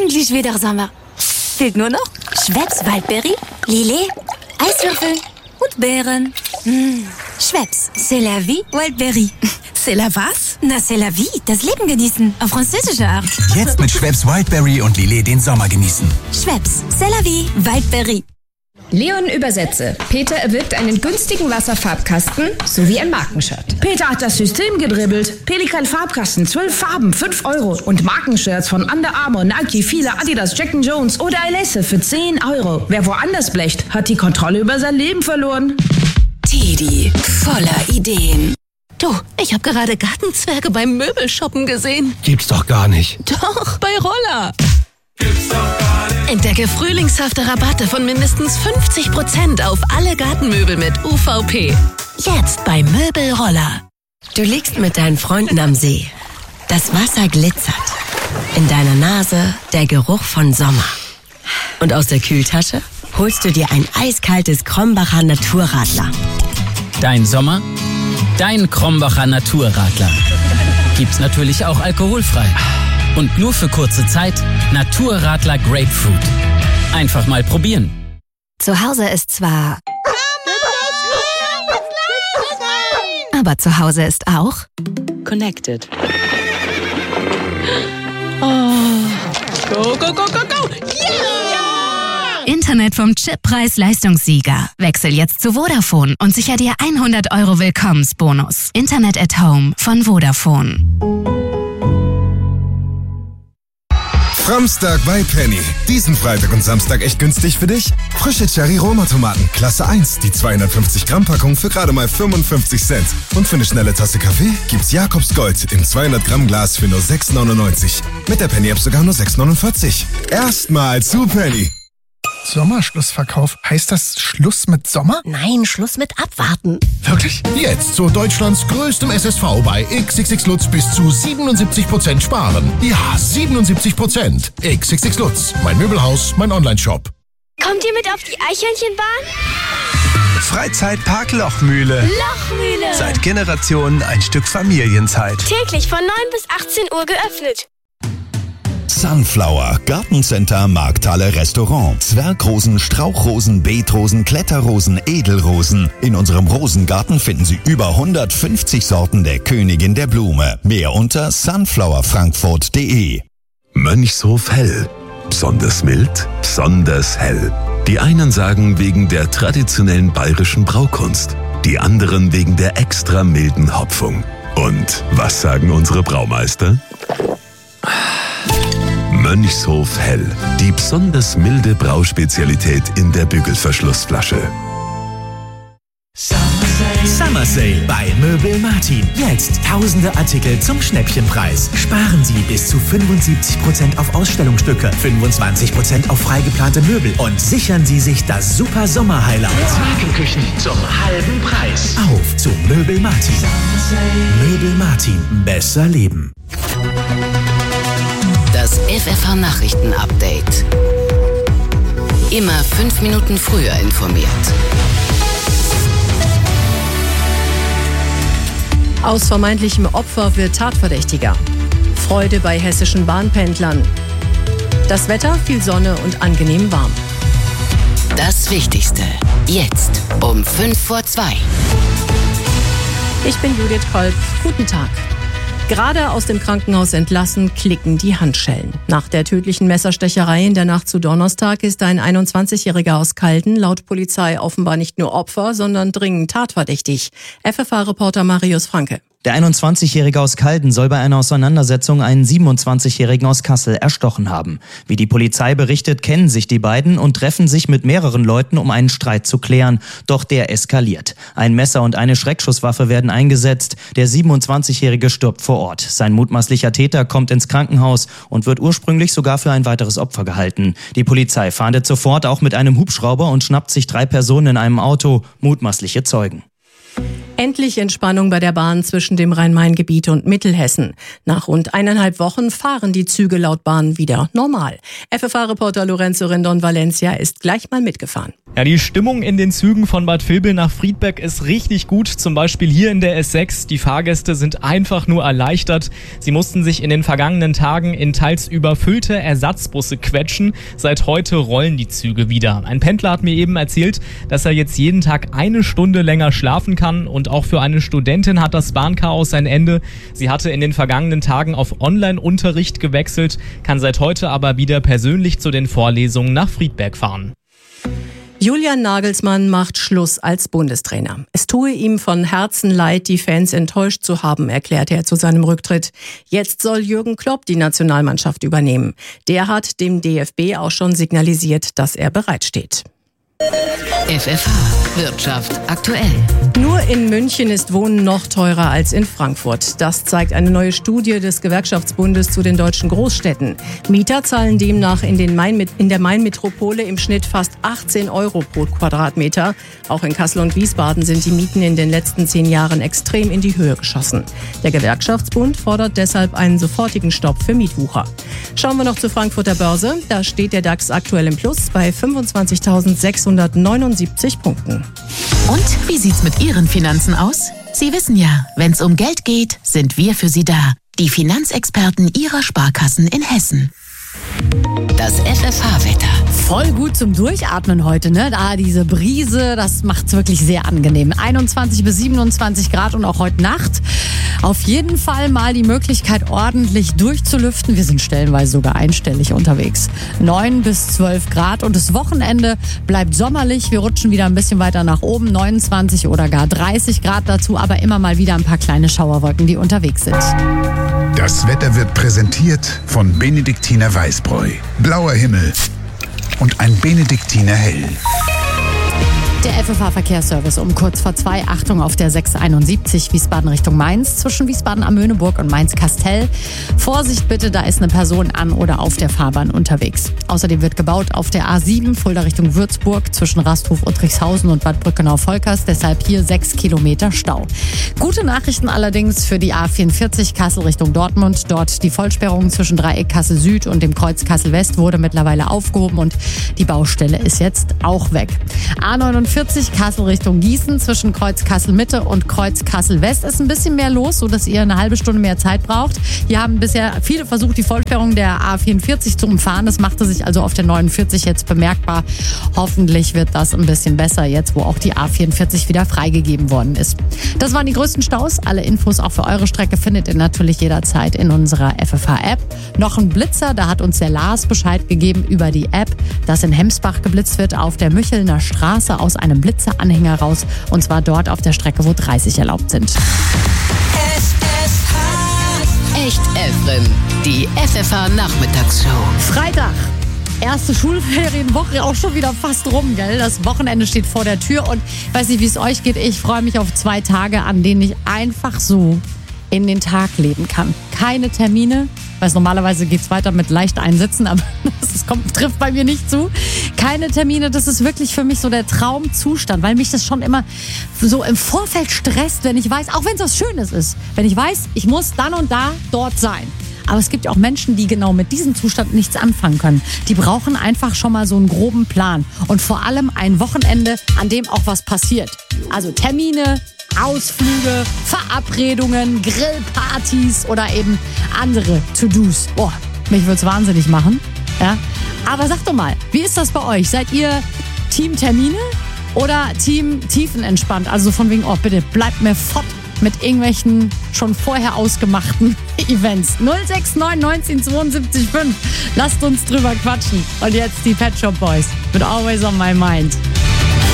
endlich wieder Sommer. Fehlt nur noch Schweppes Waldberry, Lillet, Eiswürfel und Beeren. Schweppes, c'est la vie, Waldberry. C'est la was? Na, c'est la vie, das Leben genießen, auf französische Art. Jetzt mit Schweppes Wildberry und Lillet den Sommer genießen. Schweppes, c'est la vie, Waldberry. Leon Übersetze. Peter erwirbt einen günstigen Wasserfarbkasten sowie ein Markenshirt. Peter hat das System gedribbelt. Pelikan Farbkasten, 12 Farben, 5 €. Und Markenshirts von Under Armour, Nike, Fila, Adidas, Jack & Jones oder Elesse für 10 €. Wer woanders blecht, hat die Kontrolle über sein Leben verloren. Tidi, voller Ideen. Du, ich habe gerade Gartenzwerge beim Möbelshoppen gesehen. Gibt's doch gar nicht. Doch, bei Roller. Gibt's doch gar nicht. Entdecke frühlingshafte Rabatte von mindestens 50% auf alle Gartenmöbel mit UVP. Jetzt bei Möbelroller. Du liegst mit deinen Freunden am See. Das Wasser glitzert. In deiner Nase der Geruch von Sommer. Und aus der Kühltasche holst du dir ein eiskaltes Krombacher Naturradler. Dein Sommer, dein Krombacher Naturradler. Gibt's natürlich auch alkoholfrei. Und nur für kurze Zeit Naturradler Grapefruit. Einfach mal probieren. Zu Hause ist zwar... Aber zu Hause ist auch... Connected. Oh. Go, go, go, go, go! Internet vom Chippreis-Leistungssieger. Wechsel jetzt zu Vodafone und sicher dir 100 € Willkommensbonus. Internet at Home von Vodafone. Framstag bei Penny. Diesen Freitag und Samstag echt günstig für dich? Frische Cherry-Roma-Tomaten, Klasse 1, die 250-Gramm-Packung für gerade mal 55 Cent. Und für eine schnelle Tasse Kaffee gibt's Jakobs Gold im 200-Gramm-Glas für nur 6,99. Mit der Penny-App sogar nur 6,49. Erstmal zu Penny. Sommerschlussverkauf. Heißt das Schluss mit Sommer? Nein, Schluss mit Abwarten. Wirklich? Jetzt zu Deutschlands größtem SSV bei XXX Lutz bis zu 77% sparen. Ja, 77%. XXX Lutz. Mein Möbelhaus, mein Onlineshop. Kommt ihr mit auf die Eichhörnchenbahn? Freizeitpark Lochmühle. Lochmühle. Seit Generationen ein Stück Familienzeit. Täglich von 9 bis 18 Uhr geöffnet. Sunflower, Gartencenter, Markthalle, Restaurant. Zwergrosen, Strauchrosen, Beetrosen, Kletterrosen, Edelrosen. In unserem Rosengarten finden Sie über 150 Sorten der Königin der Blume. Mehr unter sunflowerfrankfurt.de. Mönchshof Hell. Besonders mild, besonders hell. Die einen sagen wegen der traditionellen bayerischen Braukunst. Die anderen wegen der extra milden Hopfung. Und was sagen unsere Braumeister? Mönchshof Hell, die besonders milde Brauspezialität in der Bügelverschlussflasche. Summer Sale bei Möbel Martin. Jetzt tausende Artikel zum Schnäppchenpreis. Sparen Sie bis zu 75% auf Ausstellungsstücke, 25% auf freigeplante Möbel und sichern Sie sich das super Sommer-Highlight. Markenküchen zum halben Preis. Auf zu Möbel Martin. Möbel Martin. Besser leben. Das FFH-Nachrichten-Update. Immer 5 Minuten früher informiert. Aus vermeintlichem Opfer wird Tatverdächtiger. Freude bei hessischen Bahnpendlern. Das Wetter, viel Sonne und angenehm warm. Das Wichtigste. Jetzt um 2:05. Ich bin Judith Kolb. Guten Tag. Gerade aus dem Krankenhaus entlassen, klicken die Handschellen. Nach der tödlichen Messerstecherei in der Nacht zu Donnerstag ist ein 21-Jähriger aus Calden laut Polizei offenbar nicht nur Opfer, sondern dringend tatverdächtig. FFH-Reporter Marius Franke. Der 21-Jährige aus Calden soll bei einer Auseinandersetzung einen 27-Jährigen aus Kassel erstochen haben. Wie die Polizei berichtet, kennen sich die beiden und treffen sich mit mehreren Leuten, um einen Streit zu klären. Doch der eskaliert. Ein Messer und eine Schreckschusswaffe werden eingesetzt. Der 27-Jährige stirbt vor Ort. Sein mutmaßlicher Täter kommt ins Krankenhaus und wird ursprünglich sogar für ein weiteres Opfer gehalten. Die Polizei fahndet sofort auch mit einem Hubschrauber und schnappt sich 3 Personen in einem Auto, mutmaßliche Zeugen. Endlich Entspannung bei der Bahn zwischen dem Rhein-Main-Gebiet und Mittelhessen. Nach rund 1,5 Wochen fahren die Züge laut Bahn wieder normal. FFH-Reporter Lorenzo Rendon Valencia ist gleich mal mitgefahren. Ja, die Stimmung in den Zügen von Bad Vilbel nach Friedberg ist richtig gut. Zum Beispiel hier in der S6. Die Fahrgäste sind einfach nur erleichtert. Sie mussten sich in den vergangenen Tagen in teils überfüllte Ersatzbusse quetschen. Seit heute rollen die Züge wieder. Ein Pendler hat mir eben erzählt, dass er jetzt jeden Tag 1 Stunde länger schlafen kann. Und auch für eine Studentin hat das Bahnchaos ein Ende. Sie hatte in den vergangenen Tagen auf Online-Unterricht gewechselt, kann seit heute aber wieder persönlich zu den Vorlesungen nach Friedberg fahren. Julian Nagelsmann macht Schluss als Bundestrainer. Es tue ihm von Herzen leid, die Fans enttäuscht zu haben, erklärte er zu seinem Rücktritt. Jetzt soll Jürgen Klopp die Nationalmannschaft übernehmen. Der hat dem DFB auch schon signalisiert, dass er bereitsteht. FFH Wirtschaft aktuell. Nur in München ist Wohnen noch teurer als in Frankfurt. Das zeigt eine neue Studie des Gewerkschaftsbundes zu den deutschen Großstädten. Mieter zahlen demnach in der Main-Metropole im Schnitt fast 18 € pro Quadratmeter. Auch in Kassel und Wiesbaden sind die Mieten in den letzten 10 Jahren extrem in die Höhe geschossen. Der Gewerkschaftsbund fordert deshalb einen sofortigen Stopp für Mietwucher. Schauen wir noch zur Frankfurter Börse. Da steht der DAX aktuell im Plus bei 25.679 Punkten. Und wie sieht's mit Ihren Finanzen aus? Sie wissen ja, wenn's um Geld geht, sind wir für Sie da. Die Finanzexperten Ihrer Sparkassen in Hessen. Das FFH-Wetter. Voll gut zum Durchatmen heute, ne? Da diese Brise, das macht's wirklich sehr angenehm. 21 bis 27 Grad und auch heute Nacht. Auf jeden Fall mal die Möglichkeit, ordentlich durchzulüften. Wir sind stellenweise sogar einstellig unterwegs. 9 bis 12 Grad und das Wochenende bleibt sommerlich. Wir rutschen wieder ein bisschen weiter nach oben, 29 oder gar 30 Grad dazu, aber immer mal wieder ein paar kleine Schauerwolken, die unterwegs sind. Das Wetter wird präsentiert von Benediktiner Weißbräu. Blauer Himmel und ein Benediktiner Hell. Der FFH-Verkehrsservice um kurz vor 2. Achtung auf der 671 Wiesbaden Richtung Mainz zwischen Wiesbaden am Möhneburg und Mainz-Kastel. Vorsicht bitte, da ist eine Person an oder auf der Fahrbahn unterwegs. Außerdem wird gebaut auf der A7 Fulda Richtung Würzburg zwischen Rasthof, Uttrichshausen und Bad Brückenau-Volkers. Deshalb hier 6 Kilometer Stau. Gute Nachrichten allerdings für die A44 Kassel Richtung Dortmund. Dort die Vollsperrung zwischen Dreieck Kassel Süd und dem Kreuz Kassel West wurde mittlerweile aufgehoben und die Baustelle ist jetzt auch weg. A49 Kassel Richtung Gießen zwischen Kreuz Kassel Mitte und Kreuz Kassel West ist ein bisschen mehr los, sodass ihr eine halbe Stunde mehr Zeit braucht. Hier haben bisher viele versucht, die Vollsperrung der A44 zu umfahren. Das machte sich also auf der 49 jetzt bemerkbar. Hoffentlich wird das ein bisschen besser jetzt, wo auch die A44 wieder freigegeben worden ist. Das waren die größten Staus. Alle Infos auch für eure Strecke findet ihr natürlich jederzeit in unserer FFH-App. Noch ein Blitzer, da hat uns der Lars Bescheid gegeben über die App, dass in Hemsbach geblitzt wird auf der Müchelner Straße aus einem Blitzeranhänger raus. Und zwar dort auf der Strecke, wo 30 erlaubt sind. Echt Efren, die FFH-Nachmittagsshow. Freitag. Erste Schulferienwoche auch schon wieder fast rum, gell? Das Wochenende steht vor der Tür und ich weiß nicht, wie es euch geht. Ich freue mich auf 2 Tage, an denen ich einfach so in den Tag leben kann. Keine Termine. Weiß, normalerweise geht's weiter mit leicht einsitzen, aber das trifft bei mir nicht zu. Keine Termine, das ist wirklich für mich so der Traumzustand, weil mich das schon immer so im Vorfeld stresst, wenn ich weiß, auch wenn es was Schönes ist, wenn ich weiß, ich muss dann und da dort sein. Aber es gibt ja auch Menschen, die genau mit diesem Zustand nichts anfangen können. Die brauchen einfach schon mal so einen groben Plan und vor allem ein Wochenende, an dem auch was passiert. Also Termine, Ausflüge, Verabredungen, Grillpartys oder eben andere To-Dos. Boah, mich würde es wahnsinnig machen. Ja? Aber sagt doch mal, wie ist das bei euch? Seid ihr Team Termine oder Team Tiefenentspannt? Also von wegen, oh bitte, bleibt mir fort mit irgendwelchen schon vorher ausgemachten Events. 069 19 72 5. Lasst uns drüber quatschen. Und jetzt die Pet Shop Boys mit Always on My Mind.